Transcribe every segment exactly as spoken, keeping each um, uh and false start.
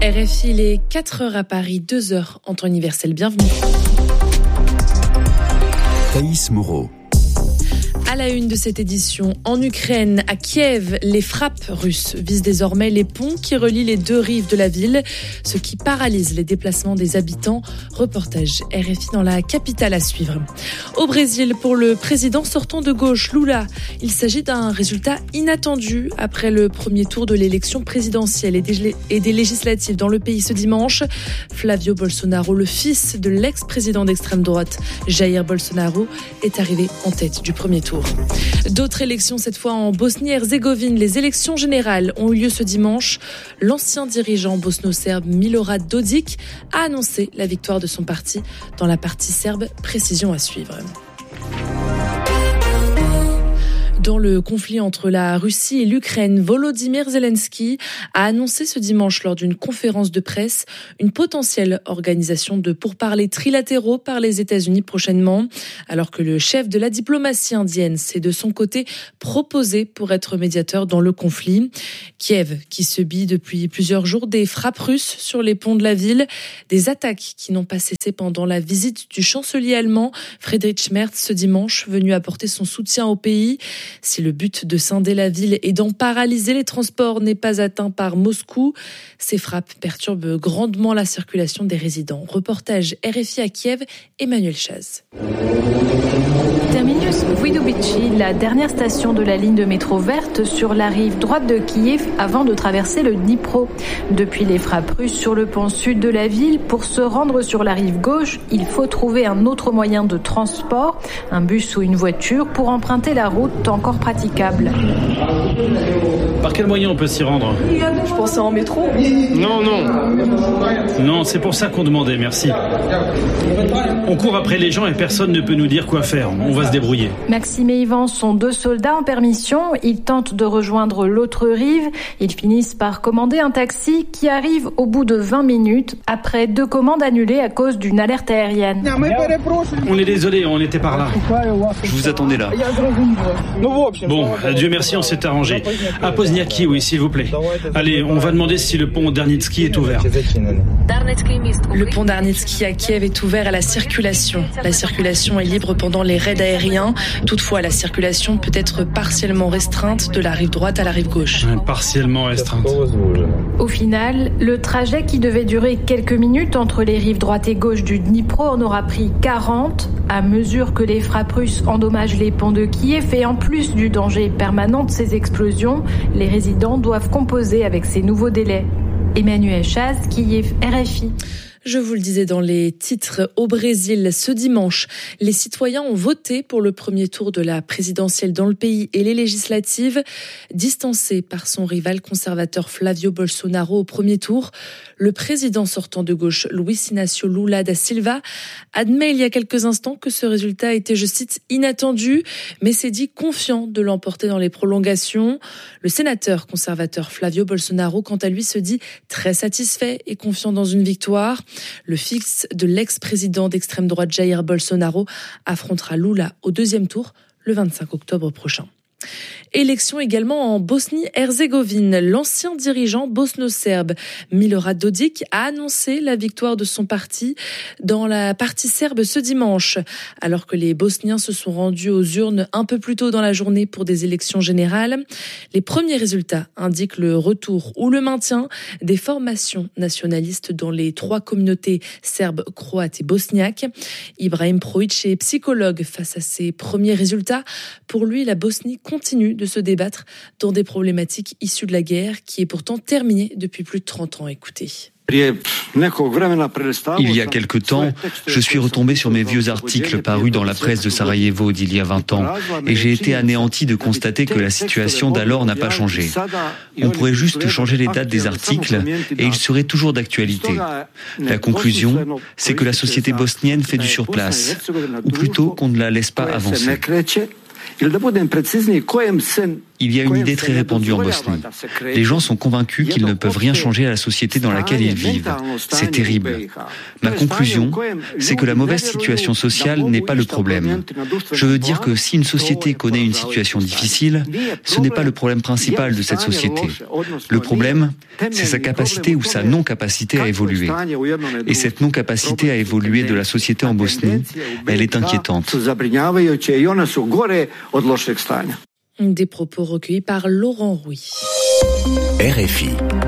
R F I, il est quatre heures à Paris, deux heures en temps universel. Bienvenue. Thaïs Moreau. À la une de cette édition, en Ukraine, à Kiev, les frappes russes visent désormais les ponts qui relient les deux rives de la ville, ce qui paralyse les déplacements des habitants. Reportage R F I dans la capitale à suivre. Au Brésil, pour le président sortant de gauche, Lula, il s'agit d'un résultat inattendu après le premier tour de l'élection présidentielle et des législatives dans le pays ce dimanche. Flavio Bolsonaro, le fils de l'ex-président d'extrême droite, Jair Bolsonaro, est arrivé en tête du premier tour. D'autres élections, cette fois en Bosnie-Herzégovine. Les élections générales ont eu lieu ce dimanche. L'ancien dirigeant bosno-serbe Milorad Dodik a annoncé la victoire de son parti dans la partie serbe. Précision à suivre. Dans le conflit entre la Russie et l'Ukraine, Volodymyr Zelensky a annoncé ce dimanche lors d'une conférence de presse une potentielle organisation de pourparlers trilatéraux par les États-Unis prochainement, alors que le chef de la diplomatie indienne s'est de son côté proposé pour être médiateur dans le conflit. Kiev, qui subit depuis plusieurs jours des frappes russes sur les ponts de la ville, des attaques qui n'ont pas cessé pendant la visite du chancelier allemand Friedrich Merz ce dimanche, venu apporter son soutien au pays. Si le but de scinder la ville et d'en paralyser les transports n'est pas atteint par Moscou, ces frappes perturbent grandement la circulation des résidents. Reportage R F I à Kiev, Emmanuel Chaz. Terminus Voïdobychi, la dernière station de la ligne de métro verte sur la rive droite de Kiev avant de traverser le Dnipro. Depuis les frappes russes sur le pont sud de la ville, pour se rendre sur la rive gauche, il faut trouver un autre moyen de transport, un bus ou une voiture, pour emprunter la route encore praticable. Par quel moyen on peut s'y rendre ? Je pensais en métro. Non, non. Non, c'est pour ça qu'on demandait, merci. On court après les gens et personne ne peut nous dire quoi faire. On va se débrouiller. Maxime et Yvan sont deux soldats en permission. Ils tentent de rejoindre l'autre rive. Ils finissent par commander un taxi qui arrive au bout de vingt minutes, après deux commandes annulées à cause d'une alerte aérienne. On est désolé, on était par là. Je vous attendais là. Bon, Dieu merci, on s'est arrangé. À Pozniaki, oui, s'il vous plaît. Allez, on va demander si le pont Darnitsky est ouvert. Le pont Darnitsky à Kiev est ouvert à la circulation. La circulation est libre pendant les raids aériens. Toutefois, la circulation peut être partiellement restreinte de la rive droite à la rive gauche. Partiellement restreinte. Au final, le trajet qui devait durer quelques minutes entre les rives droite et gauche du Dnipro en aura pris quarante. À mesure que les frappes russes endommagent les ponts de Kiev et en plus du danger permanent de ces explosions, les résidents doivent composer avec ces nouveaux délais. Emmanuel Chaz, Kiev, R F I. Je vous le disais dans les titres, au Brésil, ce dimanche, les citoyens ont voté pour le premier tour de la présidentielle dans le pays et les législatives. Distancé par son rival conservateur Flavio Bolsonaro au premier tour, le président sortant de gauche, Luiz Inácio Lula da Silva, admet il y a quelques instants que ce résultat était, je cite, inattendu, mais s'est dit confiant de l'emporter dans les prolongations. Le sénateur conservateur Flavio Bolsonaro, quant à lui, se dit très satisfait et confiant dans une victoire. Le fils de l'ex-président d'extrême droite Jair Bolsonaro affrontera Lula au deuxième tour le vingt-cinq octobre prochain. Élection également en Bosnie-Herzégovine. L'ancien dirigeant bosno-serbe Milorad Dodik a annoncé la victoire de son parti dans la partie serbe ce dimanche, alors que les Bosniens se sont rendus aux urnes un peu plus tôt dans la journée pour des élections générales. Les premiers résultats indiquent le retour ou le maintien des formations nationalistes dans les trois communautés serbes, croates et bosniaques. Ibrahim Proic est psychologue face à ces premiers résultats. Pour lui, la Bosnie continue de se débattre dans des problématiques issues de la guerre qui est pourtant terminée depuis plus de trente ans. Écoutez. Il y a quelque temps, je suis retombé sur mes vieux articles parus dans la presse de Sarajevo d'il y a vingt ans et j'ai été anéanti de constater que la situation d'alors n'a pas changé. On pourrait juste changer les dates des articles et ils seraient toujours d'actualité. La conclusion, c'est que la société bosnienne fait du surplace, ou plutôt qu'on ne la laisse pas avancer. Il y a une idée très répandue en Bosnie. Les gens sont convaincus qu'ils ne peuvent rien changer à la société dans laquelle ils vivent. C'est terrible. Ma conclusion, c'est que la mauvaise situation sociale n'est pas le problème. Je veux dire que si une société connaît une situation difficile, ce n'est pas le problème principal de cette société. Le problème, c'est sa capacité ou sa non-capacité à évoluer. Et cette non-capacité à évoluer de la société en Bosnie, elle est inquiétante. Des propos recueillis par Laurent Rouy. R F I.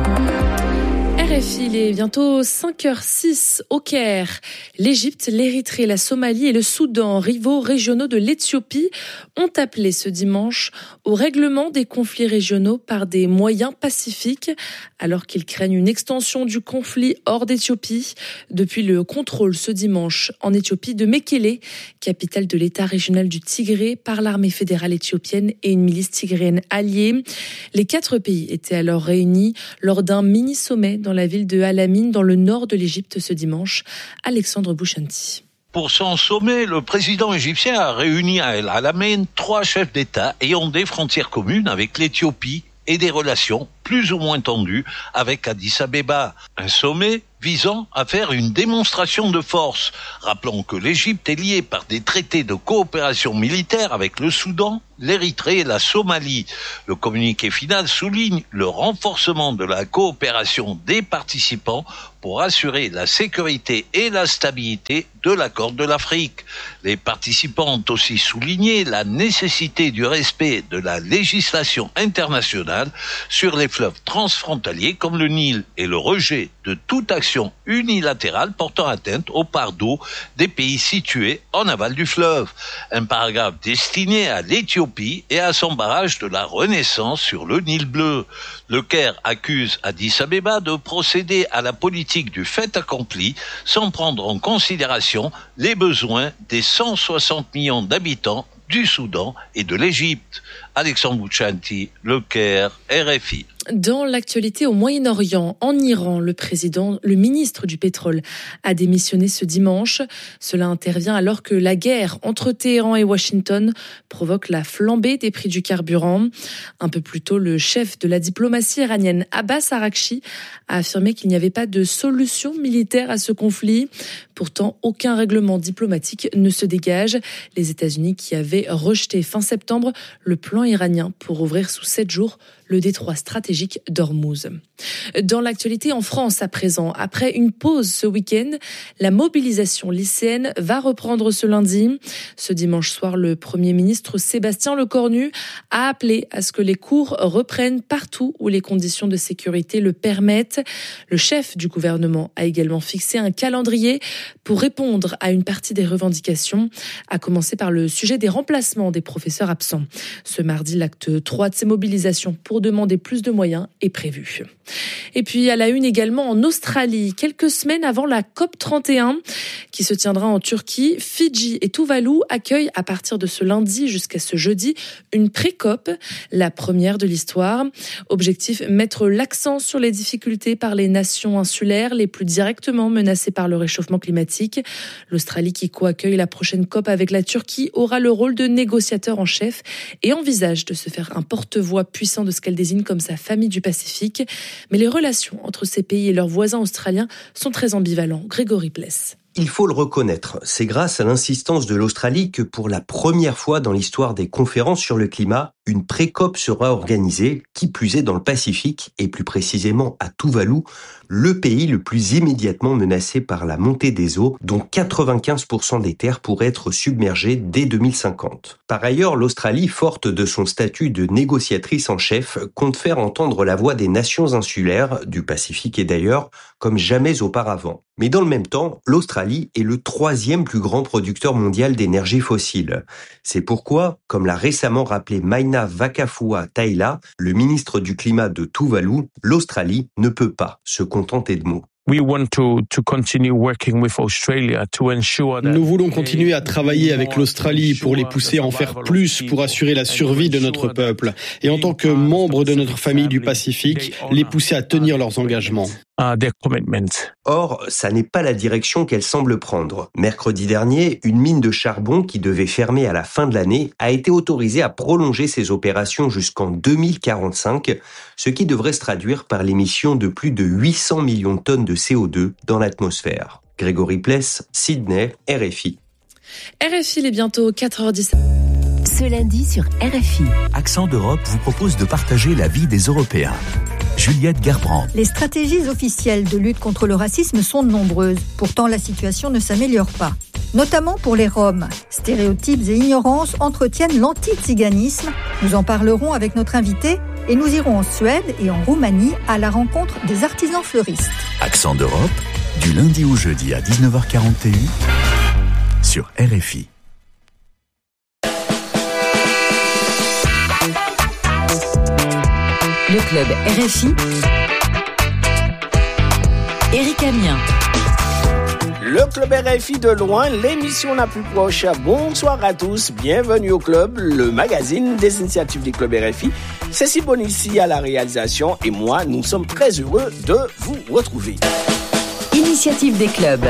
R F I, il est bientôt cinq heures six au Caire. L'Égypte, l'Érythrée, la Somalie et le Soudan, rivaux régionaux de l'Éthiopie, ont appelé ce dimanche au règlement des conflits régionaux par des moyens pacifiques, alors qu'ils craignent une extension du conflit hors d'Éthiopie depuis le contrôle ce dimanche en Éthiopie de Mekele, capitale de l'État régional du Tigré, par l'armée fédérale éthiopienne et une milice tigréenne alliée. Les quatre pays étaient alors réunis lors d'un mini-sommet dans la ville de Al-Amin, dans le nord de l'Égypte ce dimanche. Alexandre Bouchanti. Pour son sommet, le président égyptien a réuni à El Alamein trois chefs d'État ayant des frontières communes avec l'Éthiopie et des relations plus ou moins tendues avec Addis Abeba. Un sommet visant à faire une démonstration de force. Rappelons que l'Égypte est liée par des traités de coopération militaire avec le Soudan, l'Érythrée et la Somalie. Le communiqué final souligne le renforcement de la coopération des participants pour assurer la sécurité et la stabilité de la Corne de l'Afrique. Les participants ont aussi souligné la nécessité du respect de la législation internationale sur les fleuves transfrontaliers comme le Nil et le rejet de toute action unilatérale portant atteinte aux parts d'eau des pays situés en aval du fleuve. Un paragraphe destiné à l'Éthiopie et à son barrage de la Renaissance sur le Nil bleu. Le Caire accuse Addis Abeba de procéder à la politique du fait accompli sans prendre en considération les besoins des cent soixante millions d'habitants du Soudan et de l'Égypte. Alexandre Bouchanti, Le Caire, R F I. Dans l'actualité au Moyen-Orient, en Iran, le président, le ministre du pétrole a démissionné ce dimanche. Cela intervient alors que la guerre entre Téhéran et Washington provoque la flambée des prix du carburant. Un peu plus tôt, le chef de la diplomatie iranienne, Abbas Araghchi, a affirmé qu'il n'y avait pas de solution militaire à ce conflit. Pourtant, aucun règlement diplomatique ne se dégage. Les États-Unis qui avaient rejeté fin septembre le plan iranien pour ouvrir sous sept jours le détroit stratégique d'Ormuz. Dans l'actualité en France à présent, après une pause ce week-end, la mobilisation lycéenne va reprendre ce lundi. Ce dimanche soir, le Premier ministre Sébastien Lecornu a appelé à ce que les cours reprennent partout où les conditions de sécurité le permettent. Le chef du gouvernement a également fixé un calendrier pour répondre à une partie des revendications, à commencer par le sujet des remplacements des professeurs absents. Ce mardi, l'acte trois de ces mobilisations pour demander plus de moyens est prévu. Et puis à la une également en Australie, quelques semaines avant la COP trente et un qui se tiendra en Turquie, Fidji et Tuvalu accueillent à partir de ce lundi jusqu'à ce jeudi une pré-COP, la première de l'histoire. Objectif, mettre l'accent sur les difficultés par les nations insulaires les plus directement menacées par le réchauffement climatique. L'Australie qui co-accueille la prochaine COP avec la Turquie aura le rôle de négociateur en chef et envisage de se faire un porte-voix puissant de ce qu'elle désigne comme sa famille du Pacifique. Mais les relations entre ces pays et leurs voisins australiens sont très ambivalents. Grégory Pless. Il faut le reconnaître, c'est grâce à l'insistance de l'Australie que pour la première fois dans l'histoire des conférences sur le climat, une pré-COP sera organisée, qui plus est dans le Pacifique et plus précisément à Tuvalu, le pays le plus immédiatement menacé par la montée des eaux, dont quatre-vingt-quinze pour cent des terres pourraient être submergées dès deux mille cinquante. Par ailleurs, l'Australie, forte de son statut de négociatrice en chef, compte faire entendre la voix des nations insulaires, du Pacifique et d'ailleurs, comme jamais auparavant. Mais dans le même temps, l'Australie est le troisième plus grand producteur mondial d'énergie fossile. C'est pourquoi, comme l'a récemment rappelé Maina Vakafua Taila, le ministre du Climat de Tuvalu, l'Australie ne peut pas se contenter de mots. Nous voulons continuer à travailler avec l'Australie pour les pousser à en faire plus pour assurer la survie de notre peuple et en tant que membres de notre famille du Pacifique, les pousser à tenir leurs engagements. Or, ça n'est pas la direction qu'elle semble prendre. Mercredi dernier, une mine de charbon qui devait fermer à la fin de l'année a été autorisée à prolonger ses opérations jusqu'en deux mille quarante-cinq, ce qui devrait se traduire par l'émission de plus de huit cents millions de tonnes de C O deux dans l'atmosphère. Grégory Pless, Sydney, R F I. R F I, il est bientôt quatre heures dix. Ce lundi sur R F I, Accent d'Europe vous propose de partager la vie des Européens. Juliette Gerbrand. Les stratégies officielles de lutte contre le racisme sont nombreuses. Pourtant, la situation ne s'améliore pas. Notamment pour les Roms. Stéréotypes et ignorances entretiennent l'anti-tsiganisme. Nous en parlerons avec notre invité et nous irons en Suède et en Roumanie à la rencontre des artisans fleuristes. Accent d'Europe, du lundi au jeudi à dix-neuf heures quarante et un sur R F I. Le club R F I, Éric Amien. Le club R F I de loin, l'émission la plus proche. Bonsoir à tous, bienvenue au club, le magazine des initiatives du club R F I. Cécile Bonissi à la réalisation et moi, nous sommes très heureux de vous retrouver. Initiative des clubs.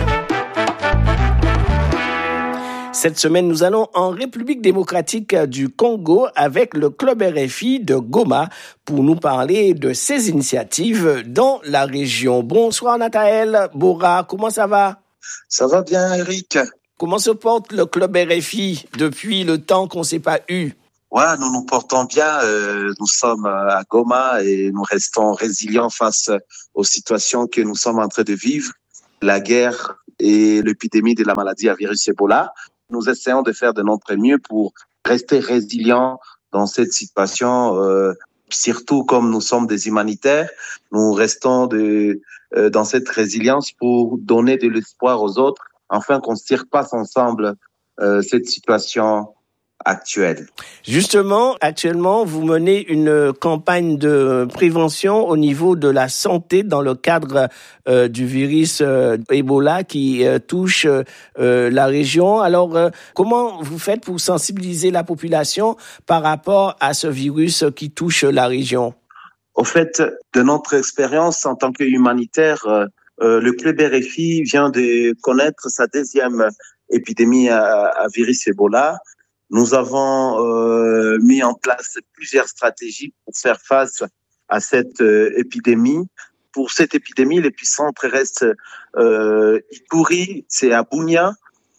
Cette semaine, nous allons en République démocratique du Congo avec le club R F I de Goma pour nous parler de ces initiatives dans la région. Bonsoir Nathaël Bora, comment ça va? Ça va bien Eric. Comment se porte le club R F I depuis le temps qu'on ne s'est pas eu? Ouais, nous nous portons bien. Euh, nous sommes à Goma et nous restons résilients face aux situations que nous sommes en train de vivre. La guerre et l'épidémie de la maladie à virus Ebola. Nous essayons de faire de notre mieux pour rester résilients dans cette situation, euh, surtout comme nous sommes des humanitaires. Nous restons de, euh, dans cette résilience pour donner de l'espoir aux autres, afin qu'on surpasse ensemble euh, cette situation actuelle. Justement, actuellement, vous menez une campagne de prévention au niveau de la santé dans le cadre euh, du virus euh, Ebola qui euh, touche euh, la région. Alors, euh, comment vous faites pour sensibiliser la population par rapport à ce virus qui touche la région? Au fait, de notre expérience en tant qu'humanitaire, euh, euh, le club R F I vient de connaître sa deuxième épidémie à, à virus Ebola. Nous avons euh, mis en place plusieurs stratégies pour faire face à cette euh, épidémie. Pour cette épidémie, l'épicentre reste euh, Ituri, c'est à Bunia,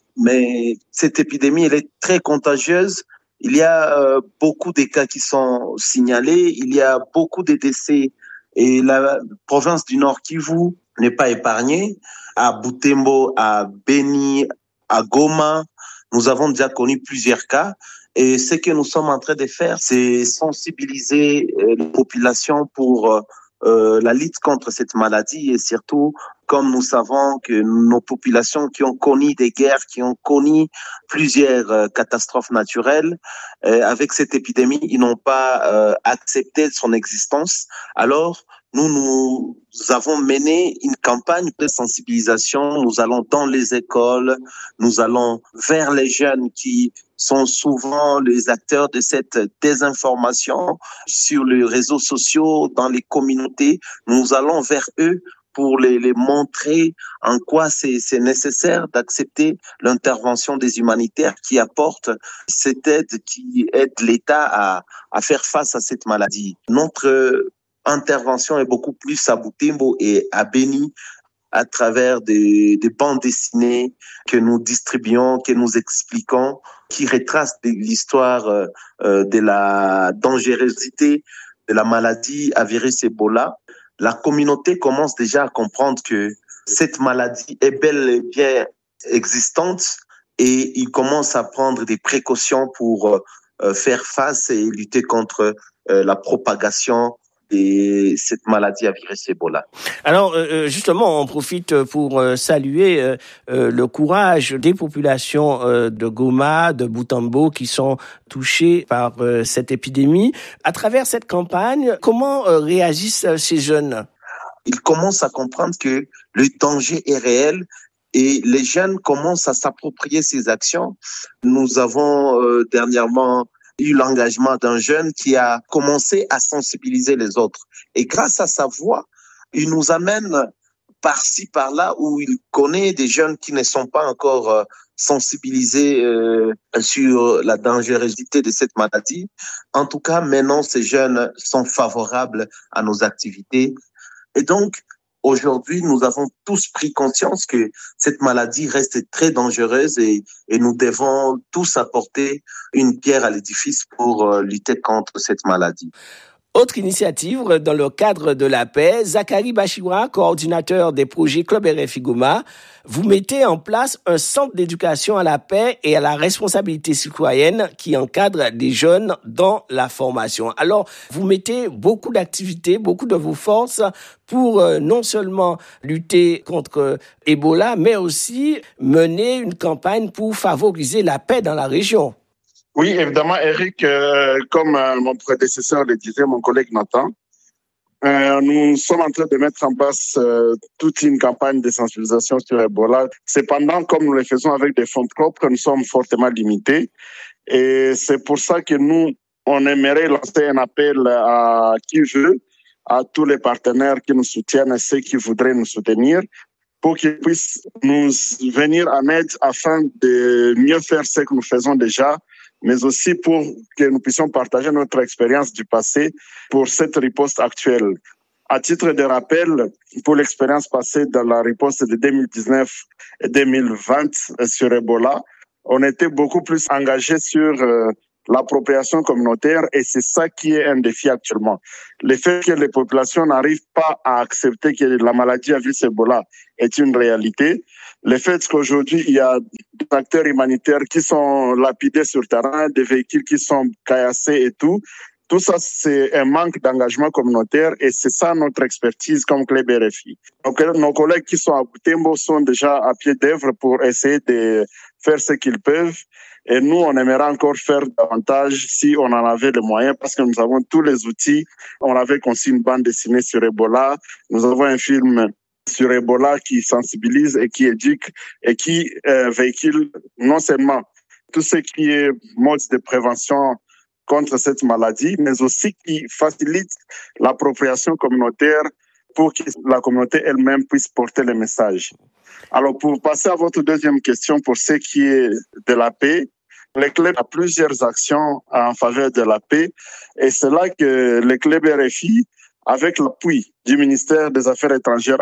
mais cette épidémie, elle est très contagieuse. Il y a euh, beaucoup de cas qui sont signalés, il y a beaucoup de décès et la province du Nord Kivu n'est pas épargnée. À Butembo, à Beni, à Goma, nous avons déjà connu plusieurs cas et ce que nous sommes en train de faire, c'est sensibiliser les populations pour euh, la lutte contre cette maladie et surtout, comme nous savons que nos populations qui ont connu des guerres, qui ont connu plusieurs euh, catastrophes naturelles, euh, avec cette épidémie, ils n'ont pas euh, accepté son existence. Alors, nous, nous avons mené une campagne de sensibilisation. Nous allons dans les écoles, nous allons vers les jeunes qui sont souvent les acteurs de cette désinformation sur les réseaux sociaux, dans les communautés. Nous allons vers eux pour les, les montrer en quoi c'est, c'est nécessaire d'accepter l'intervention des humanitaires qui apportent cette aide, qui aide l'État à, à faire face à cette maladie. Notre intervention est beaucoup plus à Butembo et à Beni à travers des, des bandes dessinées que nous distribuons, que nous expliquons, qui retracent l'histoire euh, de la dangerosité de la maladie à virus Ebola. La communauté commence déjà à comprendre que cette maladie est bel et bien existante et ils commencent à prendre des précautions pour euh, faire face et lutter contre euh, la propagation de cette maladie à virus Ebola. Alors, euh, justement, on profite pour euh, saluer euh, euh, le courage des populations euh, de Goma, de Butembo qui sont touchées par euh, cette épidémie. À travers cette campagne, comment euh, réagissent ces jeunes? Ils commencent à comprendre que le danger est réel et les jeunes commencent à s'approprier ces actions. Nous avons euh, dernièrement eu l'engagement d'un jeune qui a commencé à sensibiliser les autres. Et grâce à sa voix, il nous amène par-ci, par-là, où il connaît des jeunes qui ne sont pas encore euh, sensibilisés euh, sur la dangerosité de cette maladie. En tout cas, maintenant, ces jeunes sont favorables à nos activités. Et donc, aujourd'hui, nous avons tous pris conscience que cette maladie reste très dangereuse et, et nous devons tous apporter une pierre à l'édifice pour euh, lutter contre cette maladie. Autre initiative dans le cadre de la paix, Zachary Bachira, coordinateur des projets Club R F I Goma, vous mettez en place un centre d'éducation à la paix et à la responsabilité citoyenne qui encadre les jeunes dans la formation. Alors, vous mettez beaucoup d'activités, beaucoup de vos forces pour euh, non seulement lutter contre Ebola, mais aussi mener une campagne pour favoriser la paix dans la région. Oui, évidemment, Eric, euh, comme euh, mon prédécesseur le disait, mon collègue Nathan, euh, nous sommes en train de mettre en place euh, toute une campagne de sensibilisation sur Ebola. Cependant, comme nous le faisons avec des fonds propres, nous sommes fortement limités. Et c'est pour ça que nous, on aimerait lancer un appel à qui veut, à tous les partenaires qui nous soutiennent et ceux qui voudraient nous soutenir, pour qu'ils puissent nous venir en aide afin de mieux faire ce que nous faisons déjà, mais aussi pour que nous puissions partager notre expérience du passé pour cette riposte actuelle. À titre de rappel, pour l'expérience passée dans la riposte de deux mille dix-neuf et deux mille vingt sur Ebola, on était beaucoup plus engagés sur euh, l'appropriation communautaire et c'est ça qui est un défi actuellement. Le fait que les populations n'arrivent pas à accepter que la maladie à virus Ebola est une réalité. Le fait qu'aujourd'hui, il y a des acteurs humanitaires qui sont lapidés sur le terrain, des véhicules qui sont caillassés et tout. Tout ça, c'est un manque d'engagement communautaire et c'est ça notre expertise comme Club R F I. Donc, nos collègues qui sont à Butembo sont déjà à pied d'œuvre pour essayer de faire ce qu'ils peuvent. Et nous, on aimerait encore faire davantage si on en avait les moyens parce que nous avons tous les outils. On avait conçu une bande dessinée sur Ebola. Nous avons un film sur Ebola qui sensibilise et qui éduque et qui euh, véhicule non seulement tout ce qui est mode de prévention contre cette maladie, mais aussi qui facilite l'appropriation communautaire pour que la communauté elle-même puisse porter le message. Alors, pour passer à votre deuxième question, pour ce qui est de la paix, le club a plusieurs actions en faveur de la paix et c'est là que le club R F I, avec l'appui du ministère des Affaires étrangères,